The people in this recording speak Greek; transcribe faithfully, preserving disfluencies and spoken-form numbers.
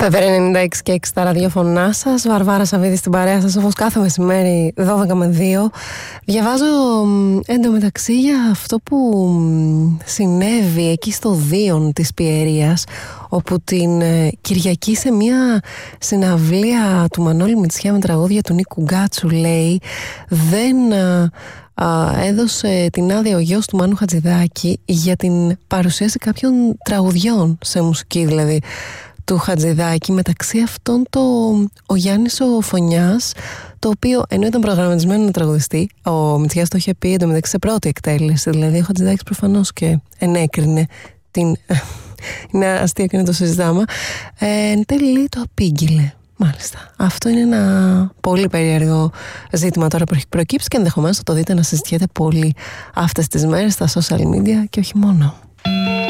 Στα ενενήντα έξι και έξι τα ραδιοφωνά σας, Βαρβάρα Σαββίδη στην παρέα σας, όπως κάθε μεσημέρι δώδεκα με δύο. Διαβάζω εντωμεταξύ για αυτό που συνέβη εκεί στο Δίον της Πιερίας, όπου την Κυριακή σε μια συναυλία του Μανώλη Μητσιά με τραγούδια του Νίκου Γκάτσου, λέει, δεν α, έδωσε την άδεια ο γιος του Μάνου Χατζηδάκη για την παρουσίαση κάποιων τραγουδιών σε μουσική, δηλαδή του Χατζηδάκη, μεταξύ αυτών το ο Γιάννης ο Φωνιάς, το οποίο ενώ ήταν προγραμματισμένο να τραγουδιστεί, ο Μητσιάς το είχε πει εντωμεταξύ σε πρώτη εκτέλεση, δηλαδή ο Χατζηδάκης προφανώς και ενέκρινε την... είναι αστείο και να το συζητάμε, ε, εν τέλει το απήγγειλε. Μάλιστα. Αυτό είναι ένα πολύ περίεργο ζήτημα τώρα που έχει προκύψει και ενδεχομένως θα το δείτε να συζητιέται πολύ αυτές τις μέρες στα social media και όχι μόνο.